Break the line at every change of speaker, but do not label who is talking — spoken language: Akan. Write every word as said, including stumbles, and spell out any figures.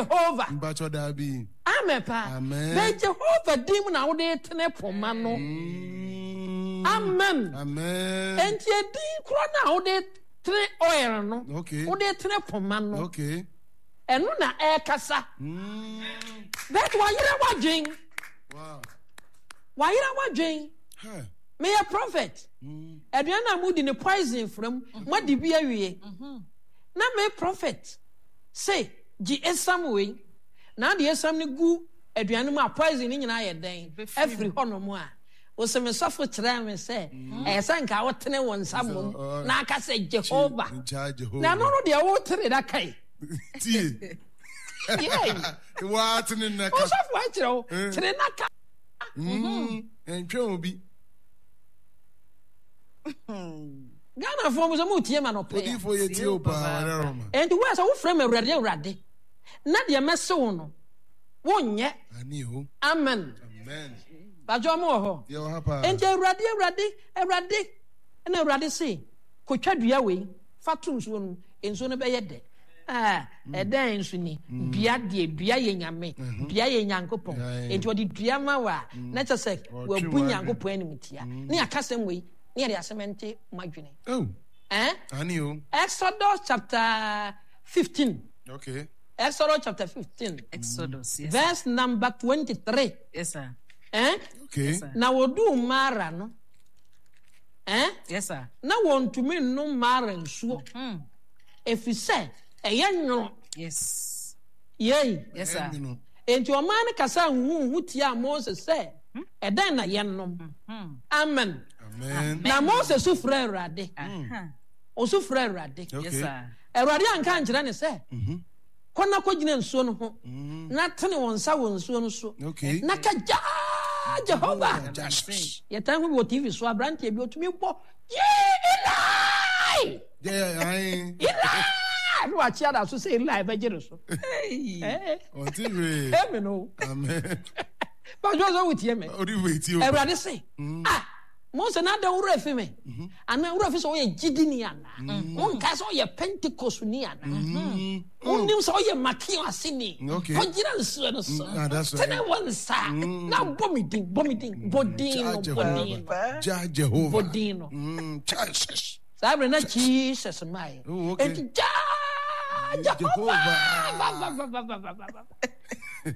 Jehovah.
Mbacho dabi.
Amen pa.
Amen.
Be Jehovah dim na wo de tene poma no. Amen.
Amen.
Enti edin kro na wo de tene oil no.
Okay.
Wo de tene poma no.
Okay.
Enu na e kasa.
Mm.
That why you watching?
Wow.
Why you watching?
Huh.
Me a prophet.
Mm.
Aduana mu di ne poison from mo di bia wie. Na me prophet say gi esam we na de esam ne gu aduane mu a poison ni nyina ye den every hono mu a o se me sofo kire me say e san ka wotene won nsam na aka say Jehovah na no no de wo tere da kai
tie
yeah
what in na
ka o sofo a kire o tere na ka
mhm entwe obi
Ghana for mo so mo tie ma no pe
odi fo ye tie o pa wale roma
and we so wo frame awurade awurade na de mese wo no wo nye
ani ho
amen
amen
bajo mo ho
ye wo hapa
and awurade awurade awurade na awurade say ko twa dua we fatu nso no enso no be ye de ah e den nso ni dua de dua ye nyame dua ye nyankopon enti odi dua ma wa na che se wa bu nyankopon anim tia ne akasem we ne ya semente madwene
oh
eh
ani ho
Exodus chapter fifteen.
Okay.
Exodus chapter fifteen.
Exodus, yes.
Verse number twenty-three.
Yes, sir.
Eh?
Okay.
Yes, sir.
Na wodu mara no. Eh?
Yes, sir.
Na wontumi no mara nsuo.
Hmm.
Efise eye nwono.
Yes.
Yei.
Yes, sir.
Enti o man kasa hu hu tia Moses say, "Edan na yennom." Amen.
Amen.
Na Moses su frere Awurade.
Uh-huh.
O su frere Awurade.
Yes, sir.
Awurade anka nkira ne say,
Mhm.
Kona kogina nsuo no ho. Na tene won sa won nsuo no so.
Okay.
Na ka ja Jehovah.
Just.
Ye tan wo T V so abrante bi otumi bo. Eli!
Yeah, I
Eli! No achia da so say Eli be jere so.
Hey.
Eh.
on T V.
Eh me no.
Amen.
Ba jo so with ye me.
Odi wait you.
Everybody say. Ah. Mo se na da wura fi me. Ana wura fi so ye gidi ni ana. Mo nka so ye Pentecost ni ana. Mo nim so ye Makio asini.
Okay.
Ko gira nsuo no so.
Ah, that's right.
Tene won sa. Na bomidin, bomidin, bodin, bodin.
Ja Jehovah.
Bodin.
Mm, Jesus.
Sabre na Jesus mai.
Oh, okay.
Enti ja Jehovah.
Jehovah.
Ba ba ba ba ba ba.